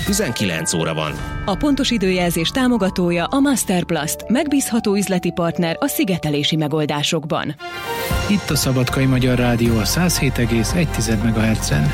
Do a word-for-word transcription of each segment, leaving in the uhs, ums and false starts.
tizenkilenc óra van. A pontos időjelzés támogatója a Masterplast, megbízható üzleti partner a szigetelési megoldásokban. Itt a Szabadkai Magyar Rádió a száz hét egész egy megahertzen.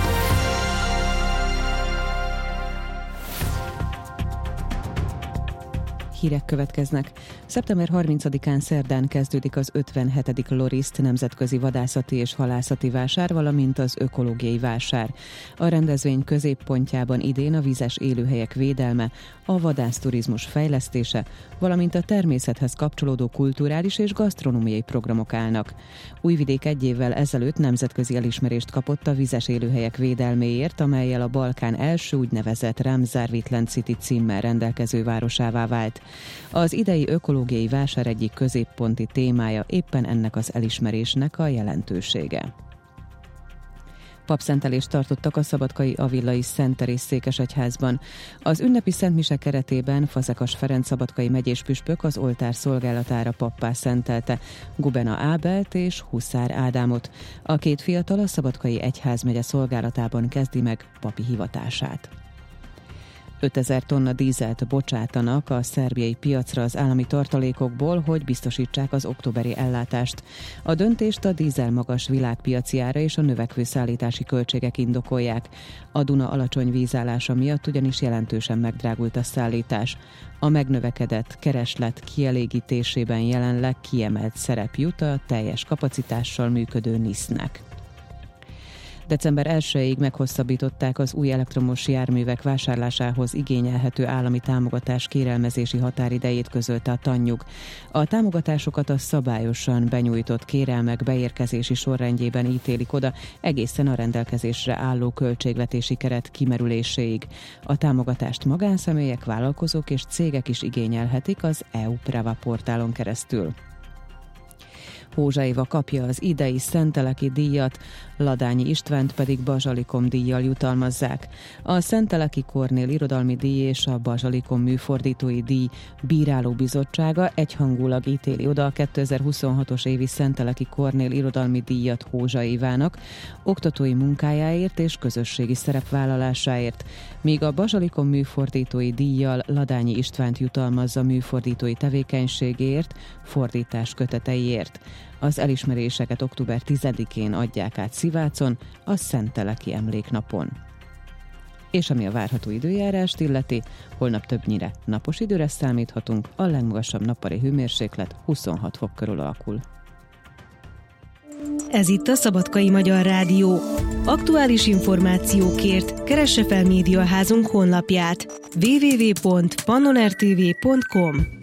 Hírek következnek. szeptember harmincadikán szerdán kezdődik az ötvenhetedik Loriszt nemzetközi vadászati és halászati vásár, valamint az ökológiai vásár. A rendezvény középpontjában idén a vízes élőhelyek védelme, a vadászturizmus fejlesztése, valamint a természethez kapcsolódó kulturális és gasztronómiai programok állnak. Újvidék egy évvel ezelőtt nemzetközi elismerést kapott a vízes élőhelyek védelméért, amellyel a Balkán első úgynevezett Ramsar Wetland City címmel rendelkező városává vált. Az idei ökológiai vásár egyik középponti témája éppen ennek az elismerésnek a jelentősége. Papszentelést tartottak a szabadkai Avillai Szent Teréz székesegyházban. Az ünnepi szentmise keretében Fazekas Ferenc szabadkai megyés püspök az oltár szolgálatára pappá szentelte Gubena Ábelt és Huszár Ádámot. A két fiatal a szabadkai egyházmegye szolgálatában kezdi meg papi hivatását. ötezer tonna dízelt bocsátanak a szerbiai piacra az állami tartalékokból, hogy biztosítsák az októberi ellátást. A döntést a dízel magas világpiaci ára és a növekvő szállítási költségek indokolják. A Duna alacsony vízállása miatt ugyanis jelentősen megdrágult a szállítás. A megnövekedett kereslet kielégítésében jelenleg kiemelt szerep jut a teljes kapacitással működő nisznek. december elsejéig meghosszabbították az új elektromos járművek vásárlásához igényelhető állami támogatás kérelmezési határidejét, közölte a Tannyug. A támogatásokat a szabályosan benyújtott kérelmek beérkezési sorrendjében ítélik oda egészen a rendelkezésre álló költségvetési keret kimerüléséig. A támogatást magánszemélyek, vállalkozók és cégek is igényelhetik az é u Prava portálon keresztül. Hózsa Éva kapja az idei Szenteleki díjat, Ladányi Istvánt pedig Bazsalikom díjjal jutalmazzák. A Szenteleki Kornél irodalmi díj és a Bazsalikom műfordítói díj bírálóbizottsága egyhangulag ítéli oda a kétezer-huszonhatos évi Szenteleki Kornél irodalmi díjat Hózsa Évának oktatói munkájáért és közösségi szerepvállalásáért, míg a Bazsalikom műfordítói díjjal Ladányi Istvánt jutalmazza műfordítói tevékenységéért, fordítás köteteiért. Az elismeréseket október tizedikén adják át Szivácon, a Szenteleki Emléknapon. És ami a várható időjárást illeti, holnap többnyire napos időre számíthatunk, a legmagasabb nappali hőmérséklet huszonhat fok körül alakul. Ez itt a Szabadkai Magyar Rádió. Aktuális információkért keresse fel médiaházunk honlapját double-u double-u double-u pont pannon r t v pont com.